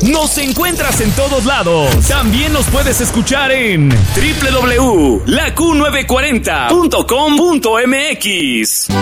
Nos encuentras en todos lados. También nos puedes escuchar en www.laq940.com.mx.